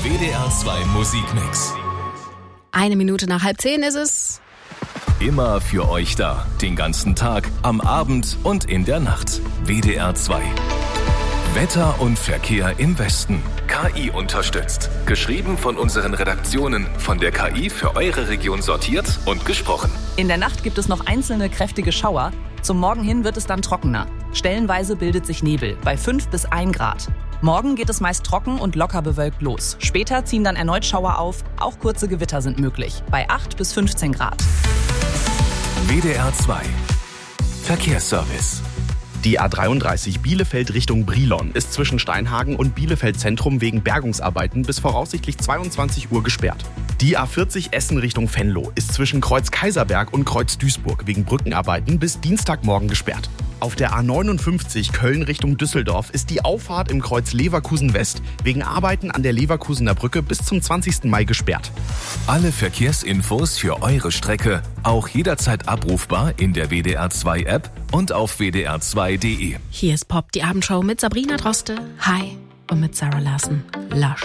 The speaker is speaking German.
WDR 2 Musikmix. 9:01 ist es. Immer für euch da. Den ganzen Tag, am Abend und in der Nacht. WDR 2. Wetter und Verkehr im Westen. KI unterstützt. Geschrieben von unseren Redaktionen. Von der KI für eure Region sortiert und gesprochen. In der Nacht gibt es noch einzelne kräftige Schauer. Zum Morgen hin wird es dann trockener. Stellenweise bildet sich Nebel bei 5 bis 1 Grad. Morgen geht es meist trocken und locker bewölkt los. Später ziehen dann erneut Schauer auf. Auch kurze Gewitter sind möglich. Bei 8 bis 15 Grad. WDR 2. Verkehrsservice. Die A33 Bielefeld Richtung Brilon ist zwischen Steinhagen und Bielefeld Zentrum wegen Bergungsarbeiten bis voraussichtlich 22 Uhr gesperrt. Die A40 Essen Richtung Venlo ist zwischen Kreuz Kaiserberg und Kreuz Duisburg wegen Brückenarbeiten bis Dienstagmorgen gesperrt. Auf der A59 Köln Richtung Düsseldorf ist die Auffahrt im Kreuz Leverkusen West wegen Arbeiten an der Leverkusener Brücke bis zum 20. Mai gesperrt. Alle Verkehrsinfos für eure Strecke auch jederzeit abrufbar in der WDR 2 App und auf wdr2.de. Hier ist Pop, die Abendshow mit Sabrina Droste. Hi. Und mit Sarah Larson. Lush.